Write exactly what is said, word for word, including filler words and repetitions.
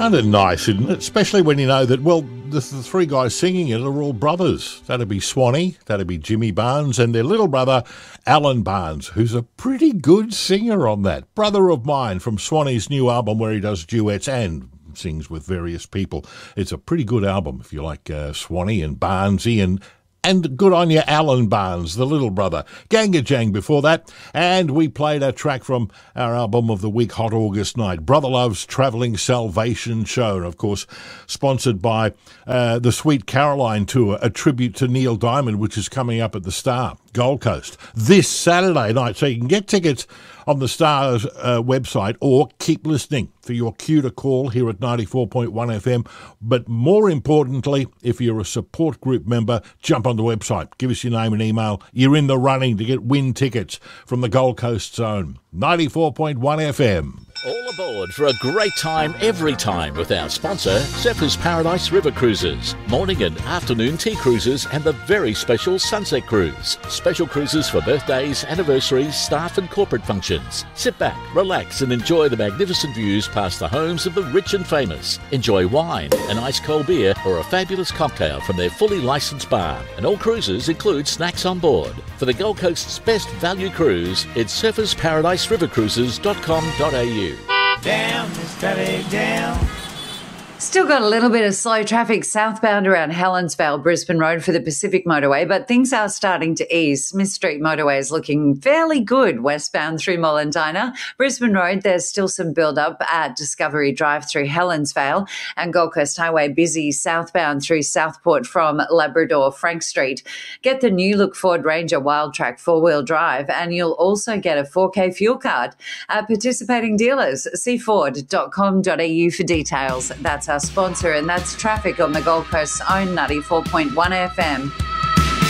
kind of nice, isn't it? Especially when you know that, well, the, the three guys singing it are all brothers. That'd be Swanee, that'd be Jimmy Barnes, and their little brother, Alan Barnes, who's a pretty good singer on that. Brother of Mine from Swanee's new album where he does duets and sings with various people. It's a pretty good album if you like uh, Swanee and Barnesy, and And good on you, Alan Barnes, the little brother. Ganga Jang before that. And we played a track from our album of the week, Hot August Night, Brother Love's Travelling Salvation Show. And, of course, sponsored by uh, the Sweet Caroline Tour, a tribute to Neil Diamond, which is coming up at the Star, Gold Coast, this Saturday night. So you can get tickets on the Star's uh, website, or keep listening for your cue to call here at ninety-four point one F M. But more importantly, if you're a support group member, jump on the website, give us your name and email. You're in the running to get win tickets from the Gold Coast Zone. ninety-four point one F M. All aboard for a great time every time with our sponsor, Surfers Paradise River Cruises. Morning and afternoon tea cruises and the very special Sunset Cruise. Special cruises for birthdays, anniversaries, staff and corporate functions. Sit back, relax and enjoy the magnificent views past the homes of the rich and famous. Enjoy wine, an ice cold beer or a fabulous cocktail from their fully licensed bar. And all cruises include snacks on board. For the Gold Coast's best value cruise, it's surfers paradise river cruises dot com dot a u. Down, steady down. Still got a little bit of slow traffic southbound around Helensvale, Brisbane Road for the Pacific Motorway, but things are starting to ease. Smith Street Motorway is looking fairly good westbound through Mollendina. Brisbane Road, there's still some build-up at Discovery Drive through Helensvale, and Gold Coast Highway busy southbound through Southport from Labrador Frank Street. Get the new look Ford Ranger Wild Track four-wheel drive, and you'll also get a four K fuel card at participating dealers. See ford dot com dot a u for details. That's our sponsor, and that's traffic on the Gold Coast's own ninety-four point one F M.